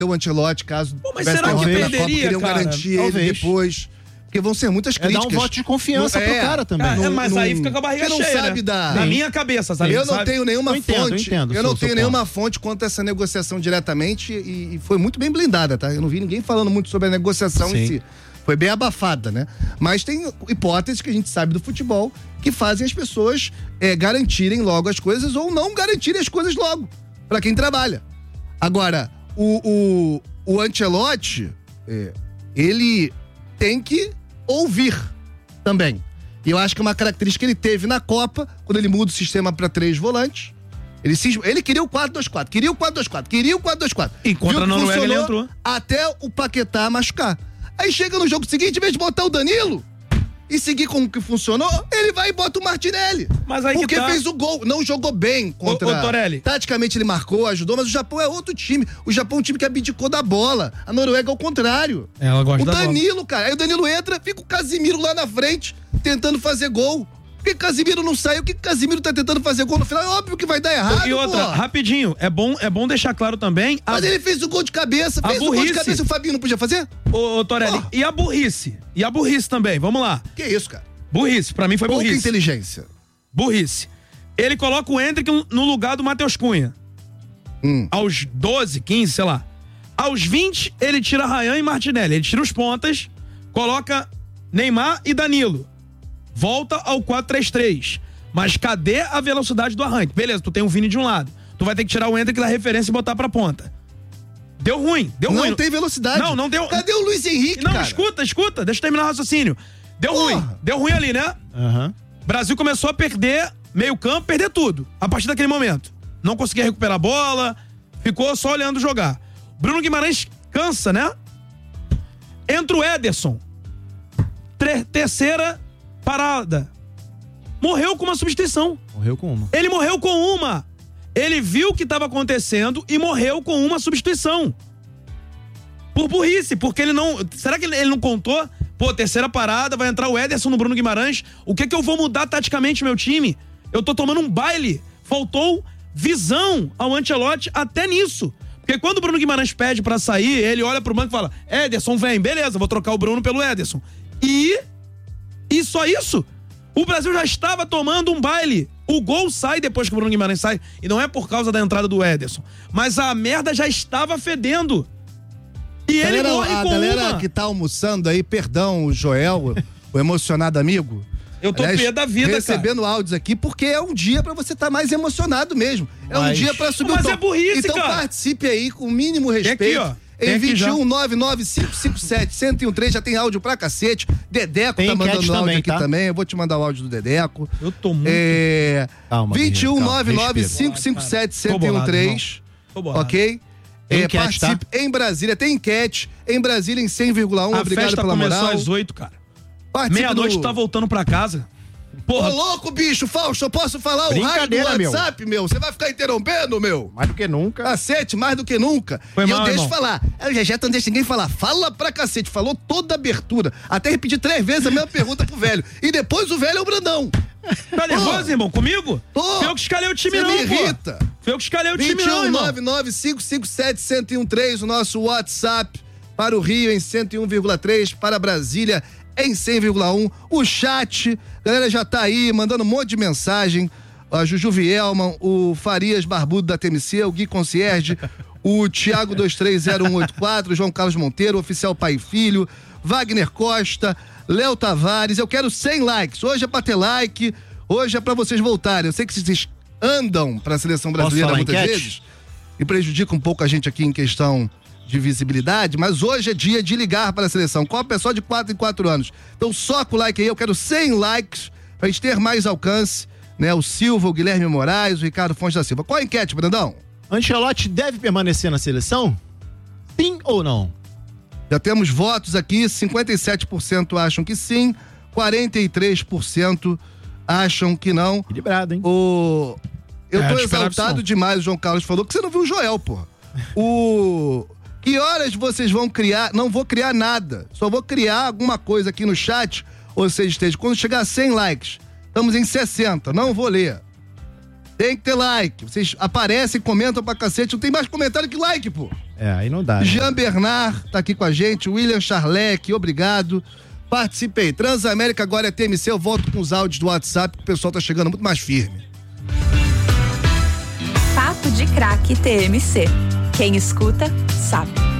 o Ancelotti, caso... mas será que perderia, queriam cara? garantir ele depois... Porque vão ser muitas críticas. Dar um voto de confiança pro cara também. Mas aí fica com a barriga cheia, não sabe na minha cabeça, sabe? Eu não tenho nenhuma fonte. Eu não tenho nenhuma ponto. fonte quanto a essa negociação diretamente e foi muito bem blindada, tá? Eu não vi ninguém falando muito sobre a negociação em si. Foi bem abafada, né? Mas tem hipóteses que a gente sabe do futebol que fazem as pessoas garantirem logo as coisas ou não garantirem as coisas logo, pra quem trabalha. Agora, o Ancelotti, ele tem que ouvir também. E eu acho que uma característica que ele teve na Copa, quando ele muda o sistema para 3 volantes, ele queria o 4-2-4, queria o 4-2-4. E contra a Noruega ele entrou. Até o Paquetá machucar. Aí chega no jogo seguinte, em vez de botar o Danilo e seguir com o que funcionou, ele vai e bota o Martinelli. Mas aí porque fez o gol, não jogou bem contra... Ô, Torelli. Taticamente ele marcou, ajudou, mas o Japão é outro time. O Japão é um time que abdicou da bola. A Noruega é o contrário. Ela gosta da bola. O Danilo, cara. Aí o Danilo entra, fica o Casimiro lá na frente, tentando fazer gol. Por que Casimiro não saiu? O que Casimiro tá tentando fazer gol no final? É óbvio que vai dar errado, E outra, rapidinho, é bom deixar claro também... Mas ele fez o gol de cabeça, fez o gol de cabeça, o Fabinho não podia fazer? Ô, Torelli, e a burrice? E a burrice também, vamos lá. Que isso, cara? Burrice, pra mim foi Pouca burrice. inteligência. Burrice. Ele coloca o Endrick no lugar do Matheus Cunha. Aos 12, 15, sei lá. Aos 20, ele tira Ryan e Martinelli. Ele tira os pontas, coloca Neymar e Danilo. Volta ao 4-3-3. Mas cadê a velocidade do arranque? Beleza, tu tem o Vini de um lado. Tu vai ter que tirar o Endrick da referência e botar pra ponta. Deu ruim. Não tem velocidade. Não deu. Cadê o Luiz Henrique, Não, cara? escuta. Deixa eu terminar o raciocínio. Deu ruim ali, né? Brasil começou a perder meio campo, perder tudo. A partir daquele momento. Não conseguia recuperar a bola, ficou só olhando jogar. Bruno Guimarães cansa, né? Entra o Ederson. Terceira parada. Morreu com uma substituição. Ele morreu com uma. Ele viu o que estava acontecendo e morreu com uma substituição. Por burrice, porque ele não... Será que ele não contou? Pô, terceira parada, vai entrar o Ederson no Bruno Guimarães. O que eu vou mudar taticamente meu time? Eu tô tomando um baile. Faltou visão ao Ancelotti até nisso. Porque quando o Bruno Guimarães pede pra sair, ele olha pro banco e fala: Ederson, vem, beleza, vou trocar o Bruno pelo Ederson. E só isso? O Brasil já estava tomando um baile. O gol sai depois que o Bruno Guimarães sai. E não é por causa da entrada do Ederson. Mas a merda já estava fedendo. E ele morre com a galera que tá almoçando aí, perdão, o Joel, o emocionado amigo. Eu tô pé da vida, recebendo áudios aqui, porque é um dia pra você estar mais emocionado mesmo. É um dia pra subir o tom. Mas é burrice, então cara. Participe aí com o mínimo respeito. Aqui, ó. Em 21-99557-1013, já tem áudio pra cacete. Dedeco tá mandando áudio aqui também. Eu vou te mandar o áudio do Dedeco. Eu tô muito... Calma, 21-99557-1013. Ok? Participe em Brasília. Tem enquete em Brasília em 100,1. Obrigado pela moral. A festa começou às 8, cara. Meia-noite tá voltando pra casa. Porra. Ô, louco, bicho, Fausto, eu posso falar o raio do WhatsApp, meu? Você vai ficar interrompendo, meu? Mais do que nunca. Cacete, mais do que nunca. Foi mal, eu deixo irmão. falar. Eu já não deixo ninguém falar. Fala pra cacete. Falou toda a abertura. Até repetir 3 vezes a mesma pergunta pro velho. E depois o velho é o Brandão. Tá nervoso, irmão? Comigo? Tô. Foi eu que escalei o time, Você não, me irrita. Foi eu que escalei o time, não, irmão. 21-99557-1013, o nosso WhatsApp para o Rio em 101,3, para Brasília em 100,1. O chat, a galera já tá aí mandando um monte de mensagem. A Juju Vielman, o Farias Barbudo da TMC, o Gui Concierge, o Thiago 230184, João Carlos Monteiro, Oficial Pai e Filho, Wagner Costa, Léo Tavares. Eu quero 100 likes. Hoje é pra ter like, hoje é pra vocês voltarem. Eu sei que vocês andam pra seleção brasileira muitas vezes e prejudica um pouco a gente aqui em questão de visibilidade, mas hoje é dia de ligar para a seleção. Copa é só de 4 em 4 anos. Então soca o like aí, eu quero 100 likes pra gente ter mais alcance, né? O Silva, o Guilherme Moraes, o Ricardo Fontes da Silva. Qual a enquete, Brandão? Ancelotti deve permanecer na seleção? Sim ou não? Já temos votos aqui, 57% acham que sim, 43% acham que não. Equilibrado, hein? Eu tô exaltado demais, o João Carlos falou, que você não viu o Joel, porra. Que horas vocês vão criar? Não vou criar nada. Só vou criar alguma coisa aqui no chat, ou seja, esteja. Quando chegar a 100 likes, estamos em 60, não vou ler. Tem que ter like. Vocês aparecem, comentam pra cacete. Não tem mais comentário que like, pô. Aí não dá. Né? Jean Bernard tá aqui com a gente, William Charlec, obrigado. Participei. Transamérica agora é TMC, eu volto com os áudios do WhatsApp, que o pessoal tá chegando muito mais firme. Papo de Craque TMC. Quem escuta, sabe.